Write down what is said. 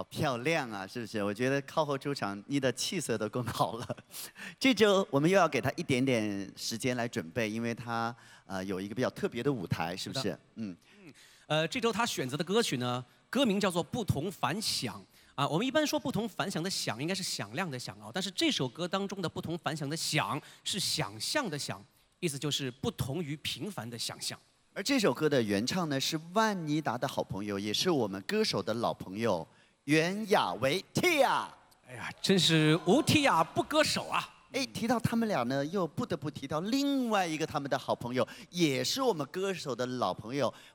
漂亮啊，是不是？我觉得靠后出场，你的气色都更好了。这周我们又要给他一点点时间来准备，因为他有一个比较特别的舞台，是不是？ 这周他选择的歌曲呢，歌名叫做《不同凡响》啊。我们一般说不同凡响的响，应该是响亮的响啊，但是这首歌当中的不同凡响的响是想象的想，意思就是不同于平凡的想象。 而这首歌的原唱呢是万妮达的好朋友，也是我们歌手的老朋友袁娅维 Tia。 哎呀，真是无 Tia不歌手啊！ 哎，提到他们俩呢，又不得不提到另外一个他们的好朋友，也是我们歌手的老朋友